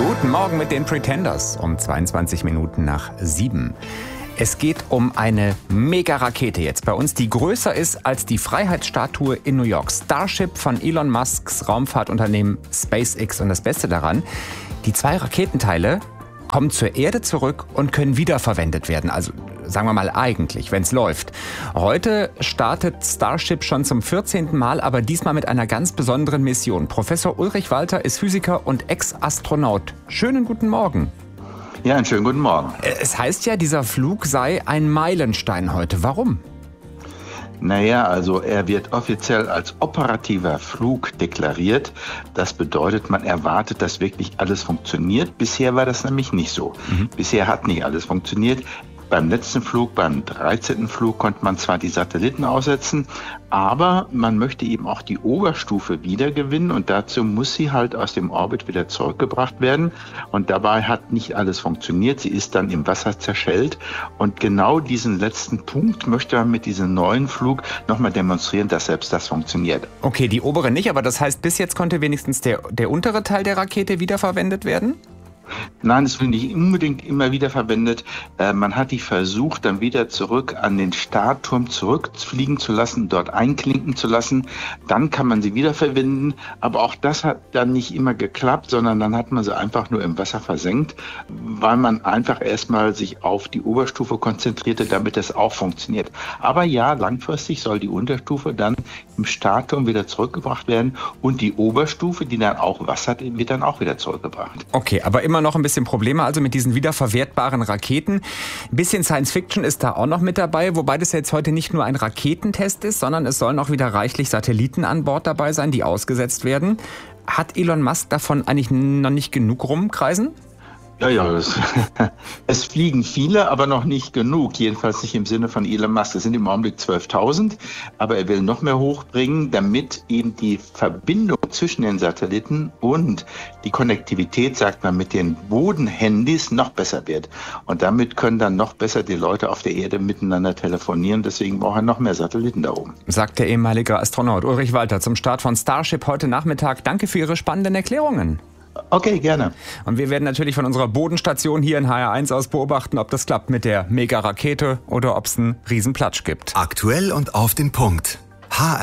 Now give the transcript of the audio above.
Guten Morgen mit den Pretenders um 22 Minuten nach 7. Es geht um eine Mega-Rakete jetzt bei uns, die größer ist als die Freiheitsstatue in New York. Starship von Elon Musks Raumfahrtunternehmen SpaceX. Und das Beste daran, die 2 Raketenteile kommen zur Erde zurück und können wiederverwendet werden. Also sagen wir mal eigentlich, wenn es läuft. Heute startet Starship schon zum 14. Mal, aber diesmal mit einer ganz besonderen Mission. Professor Ulrich Walter ist Physiker und Ex-Astronaut. Schönen guten Morgen. Ja, einen schönen guten Morgen. Es heißt ja, dieser Flug sei ein Meilenstein heute. Warum? Naja, also er wird offiziell als operativer Flug deklariert. Das bedeutet, man erwartet, dass wirklich alles funktioniert. Bisher war das nämlich nicht so. Bisher hat nicht alles funktioniert. Beim letzten Flug, beim 13. Flug, konnte man zwar die Satelliten aussetzen, aber man möchte eben auch die Oberstufe wiedergewinnen und dazu muss sie halt aus dem Orbit wieder zurückgebracht werden. Und dabei hat nicht alles funktioniert. Sie ist dann im Wasser zerschellt und genau diesen letzten Punkt möchte man mit diesem neuen Flug nochmal demonstrieren, dass selbst das funktioniert. Okay, die obere nicht, aber das heißt, bis jetzt konnte wenigstens der untere Teil der Rakete wiederverwendet werden? Nein, es wird nicht unbedingt immer wieder verwendet. Man hat die versucht, dann wieder zurück an den Startturm zurückfliegen zu lassen, dort einklinken zu lassen. Dann kann man sie wieder verwenden. Aber auch das hat dann nicht immer geklappt, sondern dann hat man sie einfach nur im Wasser versenkt, weil man einfach erstmal sich auf die Oberstufe konzentrierte, damit das auch funktioniert. Aber ja, langfristig soll die Unterstufe dann im Startturm wieder zurückgebracht werden und die Oberstufe, die dann auch Wasser hat, wird dann auch wieder zurückgebracht. Okay, aber immer noch ein bisschen Probleme also mit diesen wiederverwertbaren Raketen. Ein bisschen Science Fiction ist da auch noch mit dabei, wobei das jetzt heute nicht nur ein Raketentest ist, sondern es sollen auch wieder reichlich Satelliten an Bord dabei sein, die ausgesetzt werden. Hat Elon Musk davon eigentlich noch nicht genug rumkreisen? Ja, es fliegen viele, aber noch nicht genug. Jedenfalls nicht im Sinne von Elon Musk. Es sind im Augenblick 12.000, aber er will noch mehr hochbringen, damit eben die Verbindung zwischen den Satelliten und die Konnektivität, sagt man, mit den Bodenhandys noch besser wird. Und damit können dann noch besser die Leute auf der Erde miteinander telefonieren. Deswegen braucht er noch mehr Satelliten da oben. Sagt der ehemalige Astronaut Ulrich Walter zum Start von Starship heute Nachmittag. Danke für Ihre spannenden Erklärungen. Okay, gerne. Und wir werden natürlich von unserer Bodenstation hier in HR1 aus beobachten, ob das klappt mit der Mega-Rakete oder ob es einen Riesenplatsch gibt. Aktuell und auf den Punkt.